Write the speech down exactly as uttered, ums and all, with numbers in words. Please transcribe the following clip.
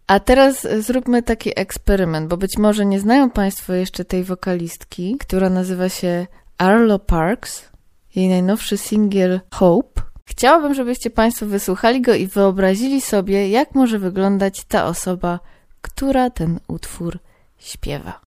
A teraz zróbmy taki eksperyment, bo być może nie znają Państwo jeszcze tej wokalistki, która nazywa się Arlo Parks. Jej najnowszy singiel Hope. Chciałabym, żebyście Państwo wysłuchali go i wyobrazili sobie, jak może wyglądać ta osoba, która ten utwór śpiewa.